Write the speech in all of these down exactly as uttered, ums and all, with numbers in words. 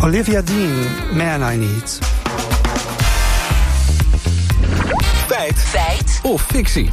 Olivia Dean, Man I Need. Feit. Feit. Of fictie.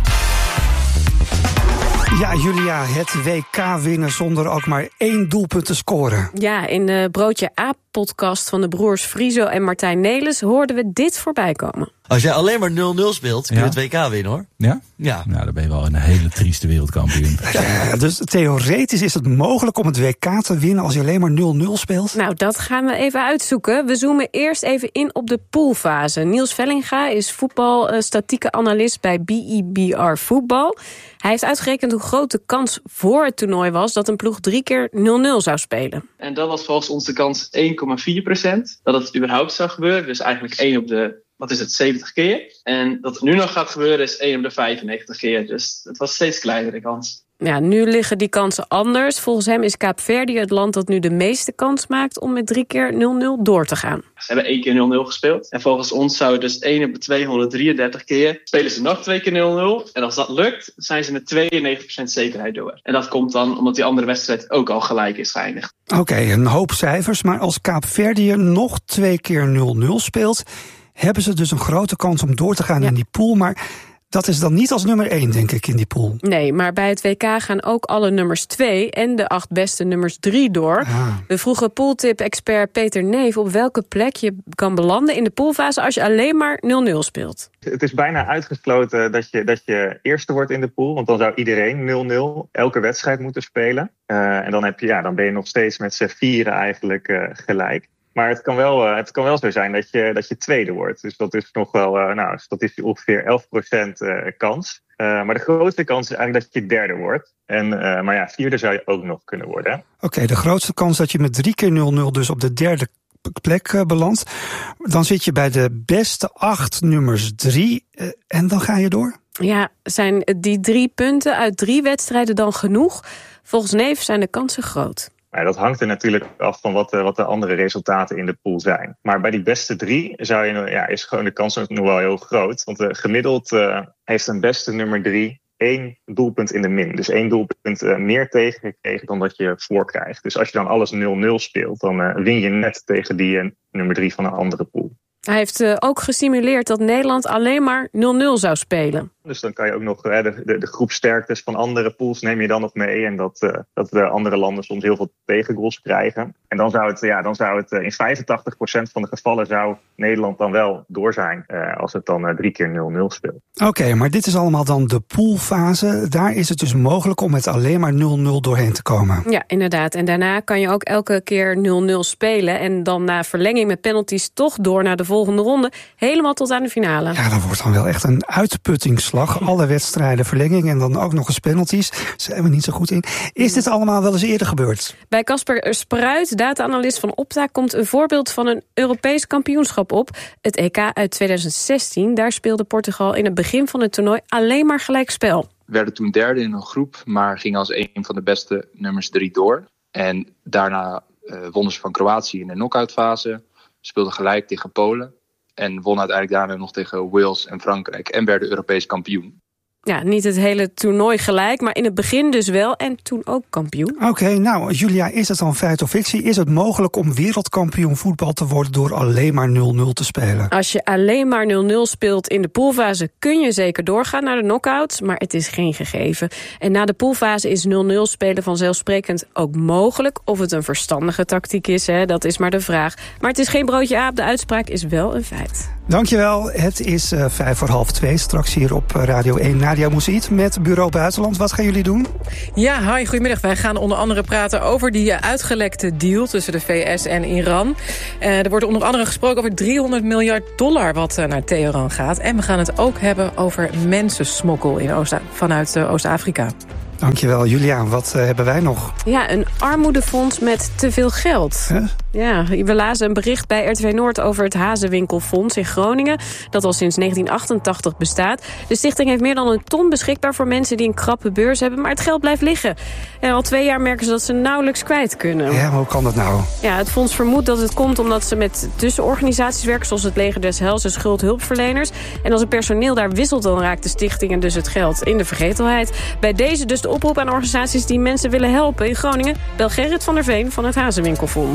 Ja, Julia, het W K winnen zonder ook maar één doelpunt te scoren. Ja, in de Broodje Aap-podcast van de broers Friso en Martijn Nelis hoorden we dit voorbij komen. Als jij alleen maar nul nul speelt, kun je ja. het W K winnen, hoor. Ja? Ja. Nou, dan ben je wel een hele trieste wereldkampioen. Ja, dus theoretisch is het mogelijk om het W K te winnen als je alleen maar nul nul speelt? Nou, dat gaan we even uitzoeken. We zoomen eerst even in op de poolfase. Niels Vellinga is voetbalstatieke analist bij B E B R Voetbal. Hij heeft uitgerekend hoe groot de kans voor het toernooi was dat een ploeg drie keer nul nul zou spelen. En dat was volgens ons de kans één komma vier procent dat het überhaupt zou gebeuren. Dus eigenlijk één op de, wat is het, zeventig keer. En dat het nu nog gaat gebeuren is één op de vijfennegentig keer. Dus het was steeds kleinere kans. Ja, nu liggen die kansen anders. Volgens hem is Kaapverdië het land dat nu de meeste kans maakt om met drie keer nul nul door te gaan. Ze hebben één keer nul nul gespeeld. En volgens ons zou het dus één op de tweehonderddrieëndertig keer spelen ze nog twee keer nul nul. En als dat lukt, zijn ze met tweeënnegentig procent zekerheid door. En dat komt dan omdat die andere wedstrijd ook al gelijk is geëindigd. Oké, okay, een hoop cijfers. Maar als Kaapverdië nog twee keer nul nul speelt, hebben ze dus een grote kans om door te gaan ja. in die pool. Maar dat is dan niet als nummer één, denk ik, in die pool. Nee, maar bij het W K gaan ook alle nummers twee en de acht beste nummers drie door. Ah. We vroegen pooltip-expert Peter Neef op welke plek je kan belanden in de poolfase als je alleen maar nul nul speelt. Het is bijna uitgesloten dat je, dat je eerste wordt in de pool, want dan zou iedereen nul nul elke wedstrijd moeten spelen. Uh, en dan, heb je, ja, dan ben je nog steeds met z'n vieren eigenlijk uh, gelijk. Maar het kan wel, uh, het kan wel zo zijn dat je, dat je tweede wordt. Dus dat is nog wel, uh, nou, dat is ongeveer elf procent uh, kans. Uh, maar de grootste kans is eigenlijk dat je derde wordt. En, uh, maar ja, vierde zou je ook nog kunnen worden. Oké, okay, de grootste kans dat je met drie keer nul nul dus op de derde plek uh, belandt. Dan zit je bij de beste acht nummers drie. Uh, en dan ga je door? Ja, zijn die drie punten uit drie wedstrijden dan genoeg? Volgens Neef zijn de kansen groot. Maar dat hangt er natuurlijk af van wat de, wat de andere resultaten in de pool zijn. Maar bij die beste drie zou je, ja, is gewoon de kans nog wel heel groot. Want uh, gemiddeld uh, heeft een beste nummer drie één doelpunt in de min. Dus één doelpunt uh, meer tegengekregen dan dat je voorkrijgt. Dus als je dan alles nul nul speelt, dan uh, win je net tegen die uh, nummer drie van een andere pool. Hij heeft uh, ook gesimuleerd dat Nederland alleen maar nul nul zou spelen. Dus dan kan je ook nog uh, de, de, de groepsterktes van andere pools neem je dan nog mee. En dat, uh, dat de andere landen soms heel veel tegengoals krijgen. En dan zou het, ja, dan zou het uh, in vijfentachtig procent van de gevallen zou Nederland dan wel door zijn. Uh, als het dan uh, drie keer nul nul speelt. Oké, okay, maar dit is allemaal dan de poolfase. Daar is het dus mogelijk om met alleen maar nul nul doorheen te komen. Ja, inderdaad. En daarna kan je ook elke keer nul nul spelen. En dan na verlenging met penalties toch door naar de volgende ronde. Helemaal tot aan de finale. Ja, dat wordt dan wel echt een uitputtingsslag. Alle wedstrijden verlenging en dan ook nog eens penalties. Daar zijn we niet zo goed in. Is dit allemaal wel eens eerder gebeurd? Bij Casper Spruit, data-analyst van Opta, komt een voorbeeld van een Europees kampioenschap op. Het E K uit tweeduizend zestien. Daar speelde Portugal in het begin van het toernooi alleen maar gelijkspel. We werden toen derde in een groep, maar gingen als een van de beste nummers drie door. En daarna uh, wonnen ze van Kroatië in de knock-outfase. Speelden gelijk tegen Polen. En won uiteindelijk daarna nog tegen Wales en Frankrijk. En werden Europees kampioen. Ja, niet het hele toernooi gelijk, maar in het begin dus wel. En toen ook kampioen. Oké, okay, nou Julia, is het dan feit of fictie? Is het mogelijk om wereldkampioen voetbal te worden door alleen maar nul nul te spelen? Als je alleen maar nul nul speelt in de poolfase kun je zeker doorgaan naar de knock-outs. Maar het is geen gegeven. En na de poolfase is nul nul spelen vanzelfsprekend ook mogelijk. Of het een verstandige tactiek is, hè, dat is maar de vraag. Maar het is geen broodje aap, de uitspraak is wel een feit. Dankjewel, het is uh, vijf voor half twee. Straks hier op Radio één Nadia Moussaïd met Bureau Buitenland. Wat gaan jullie doen? Ja, hi, goedemiddag. Wij gaan onder andere praten over die uitgelekte deal tussen de V S en Iran. Uh, er wordt onder andere gesproken over driehonderd miljard dollar wat uh, naar Teheran gaat. En we gaan het ook hebben over mensensmokkel in Oost- vanuit uh, Oost-Afrika. Dankjewel, Julia. Wat uh, hebben wij nog? Ja, een armoedefonds met te veel geld. Huh? Ja, we lazen een bericht bij R T V Noord over het Hazenwinkelfonds in Groningen, dat al sinds negentien achtentachtig bestaat. De stichting heeft meer dan een ton beschikbaar voor mensen die een krappe beurs hebben, maar het geld blijft liggen. En al twee jaar merken ze dat ze nauwelijks kwijt kunnen. Ja, maar hoe kan dat nou? Ja, het fonds vermoedt dat het komt omdat ze met tussenorganisaties werken, zoals het Leger des Heils en schuldhulpverleners. En als het personeel daar wisselt, dan raakt de stichting en dus het geld in de vergetelheid. Bij deze dus de oproep aan organisaties die mensen willen helpen in Groningen. Bel Gerrit van der Veen van het Hazenwinkelfonds. Nou,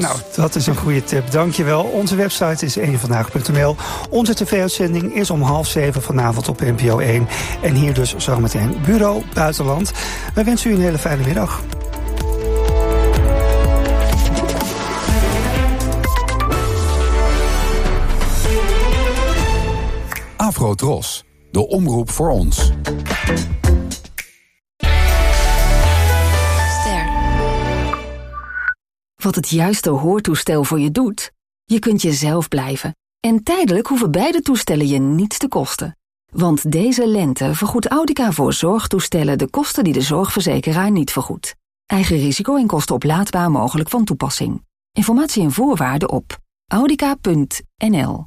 Dat is een goede tip, dankjewel. Onze website is één vandaag punt n l. Onze tv-uitzending is om half zeven vanavond op N P O één. En hier dus zometeen Bureau Buitenland. Wij wensen u een hele fijne middag. Afro-Tros, de omroep voor ons. Ster. Wat het juiste hoortoestel voor je doet? Je kunt jezelf blijven. En tijdelijk hoeven beide toestellen je niets te kosten. Want deze lente vergoedt Audica voor zorgtoestellen de kosten die de zorgverzekeraar niet vergoedt. Eigen risico en kosten oplaadbaar mogelijk van toepassing. Informatie en voorwaarden op audica punt n l.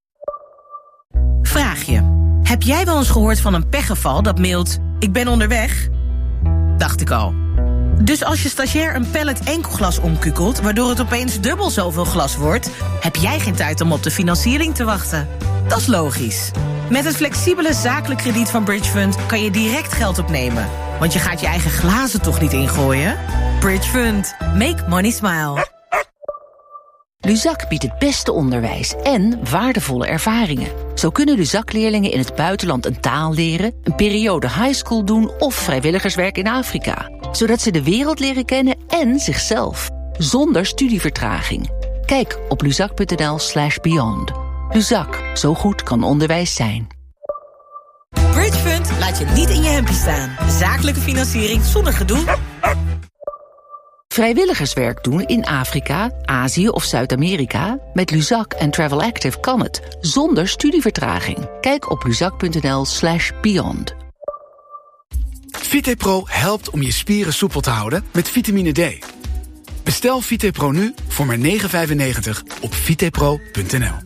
Vraag je. Heb jij wel eens gehoord van een pechgeval dat mailt: ik ben onderweg? Dacht ik al. Dus als je stagiair een pallet enkelglas omkukelt, waardoor het opeens dubbel zoveel glas wordt, heb jij geen tijd om op de financiering te wachten. Dat is logisch. Met het flexibele zakelijk krediet van Bridge Fund kan je direct geld opnemen. Want je gaat je eigen glazen toch niet ingooien? Bridge Fund. Make money smile. Luzak biedt het beste onderwijs en waardevolle ervaringen. Zo kunnen Luzak-leerlingen in het buitenland een taal leren, een periode highschool doen of vrijwilligerswerk in Afrika. Zodat ze de wereld leren kennen en zichzelf. Zonder studievertraging. Kijk op luzak punt n l slash beyond. Luzak, zo goed kan onderwijs zijn. Bridge Fund laat je niet in je hempie staan. Zakelijke financiering zonder gedoe. Vrijwilligerswerk doen in Afrika, Azië of Zuid-Amerika? Met Luzak en Travel Active kan het, zonder studievertraging. Kijk op luzak punt n l slash beyond. VitePro helpt om je spieren soepel te houden met vitamine D. Bestel VitePro nu voor maar negen vijfennegentig op vitepro punt n l.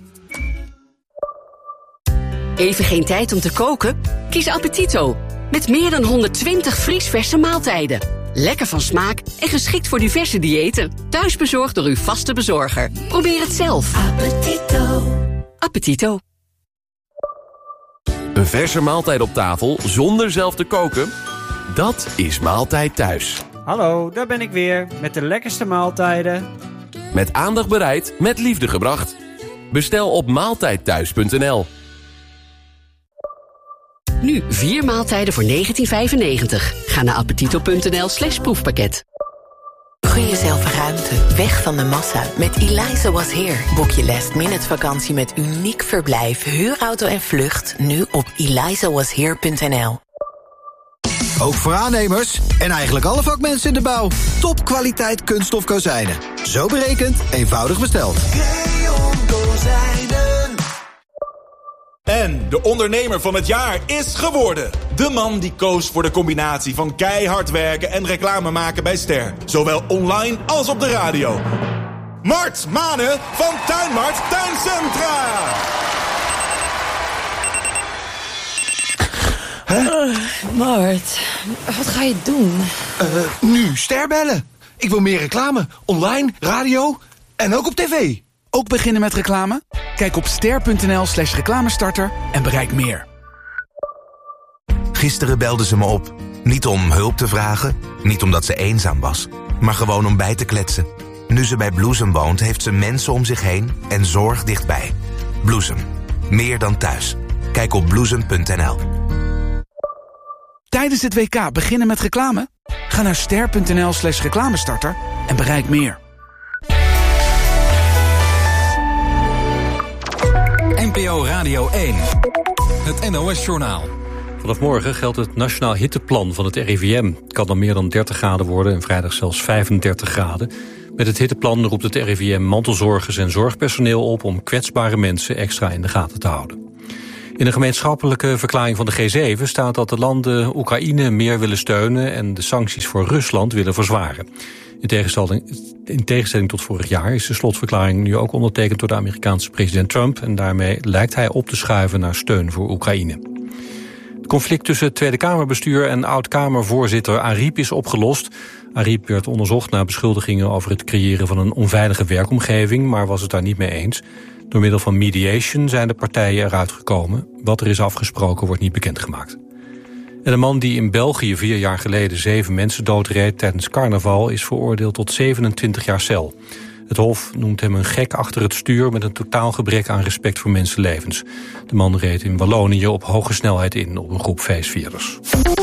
Even geen tijd om te koken? Kies Appetito. Met meer dan honderdtwintig vriesverse maaltijden. Lekker van smaak en geschikt voor diverse diëten. Thuisbezorgd door uw vaste bezorger. Probeer het zelf. Appetito. Appetito. Een verse maaltijd op tafel zonder zelf te koken? Dat is Maaltijd Thuis. Hallo, daar ben ik weer. Met de lekkerste maaltijden. Met aandacht bereid, met liefde gebracht. Bestel op maaltijd thuis punt n l. Nu vier maaltijden voor negentien vijfennegentig. Ga naar appetito punt n l slash proefpakket. Gun jezelf ruimte, weg van de massa. Met Eliza Was Here boek je last minute vakantie met uniek verblijf, huurauto en vlucht. Nu op eliza was here punt n l. Ook voor aannemers en eigenlijk alle vakmensen in de bouw. Topkwaliteit kunststof kozijnen. Zo berekend, eenvoudig besteld. En de ondernemer van het jaar is geworden. De man die koos voor de combinatie van keihard werken en reclame maken bij Ster. Zowel online als op de radio. Mart Manen van Tuinmart Tuincentra. Huh? Uh, Mart, wat ga je doen? Uh, nu Ster bellen. Ik wil meer reclame. Online, radio en ook op tv. Ook beginnen met reclame? Kijk op ster punt n l slash reclamestarter en bereik meer. Gisteren belde ze me op. Niet om hulp te vragen, niet omdat ze eenzaam was, maar gewoon om bij te kletsen. Nu ze bij Bloesem woont, heeft ze mensen om zich heen en zorg dichtbij. Bloesem. Meer dan thuis. Kijk op bloesem punt n l. Tijdens het W K beginnen met reclame? Ga naar ster punt n l slash reclamestarter en bereik meer. N P O Radio één. Het N O S-journaal. Vanaf morgen geldt het Nationaal Hitteplan van het R I V M. Het kan dan meer dan dertig graden worden en vrijdag zelfs vijfendertig graden. Met het hitteplan roept het R I V M mantelzorgers en zorgpersoneel op om kwetsbare mensen extra in de gaten te houden. In een gemeenschappelijke verklaring van de G zeven staat dat de landen Oekraïne meer willen steunen en de sancties voor Rusland willen verzwaren. In tegenstelling, in tegenstelling tot vorig jaar is de slotverklaring nu ook ondertekend door de Amerikaanse president Trump en daarmee lijkt hij op te schuiven naar steun voor Oekraïne. Het conflict tussen het Tweede Kamerbestuur en oud-Kamervoorzitter Ariep is opgelost. Ariep werd onderzocht naar beschuldigingen over het creëren van een onveilige werkomgeving, maar was het daar niet mee eens. Door middel van mediation zijn de partijen eruit gekomen. Wat er is afgesproken wordt niet bekendgemaakt. En een man die in België vier jaar geleden zeven mensen doodreed tijdens carnaval is veroordeeld tot zevenentwintig jaar cel. Het Hof noemt hem een gek achter het stuur met een totaal gebrek aan respect voor mensenlevens. De man reed in Wallonië op hoge snelheid in op een groep feestvierders.